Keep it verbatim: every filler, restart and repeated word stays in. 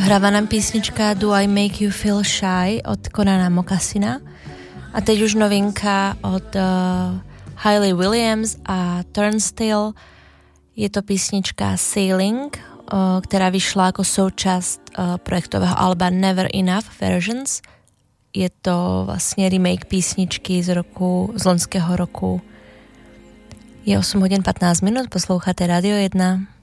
Hráva nám písnička Do I Make You Feel Shy od Conana Mocasina a teď už novinka od uh, Hayley Williams a Turnstile. Je to písnička Sailing, uh, která vyšla jako součást uh, projektového alba Never Enough Versions. Je to vlastně remake písničky z roku, z loňského roku. Je osm hodin patnáct minut, posloucháte Radio jedna.